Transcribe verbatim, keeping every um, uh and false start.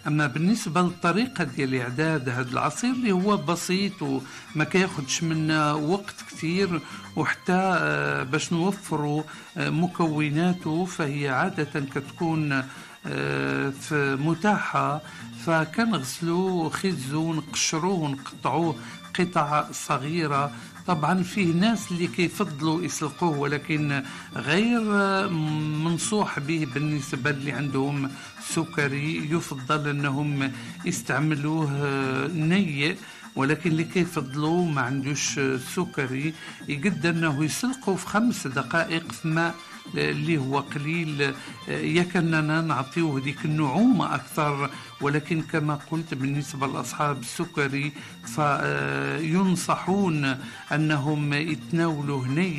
اما بالنسبه للطريقه ديال اعداد هذا العصير اللي هو بسيط وما كياخدش منا وقت كثير، وحتى آه، باش نوفروا آه، مكوناته فهي عاده كتكون آه، في متاحه. فكنغسلوه خزو نقشروه ونقطعوه قطع صغيره. طبعا فيه ناس اللي كيفضلوا يسلقوه، ولكن غير منصوح به بالنسبة اللي عندهم سكري. يفضل أنهم يستعملوه ني، ولكن اللي كيفضلوا ما عندوش سكري يقدر أنه يسلقه في خمس دقائق في ماء اللي هو قليل، يكننا نعطيوه ديك النعومة أكثر. ولكن كما قلت بالنسبة لأصحاب السكري فينصحون أنهم يتناولوا ني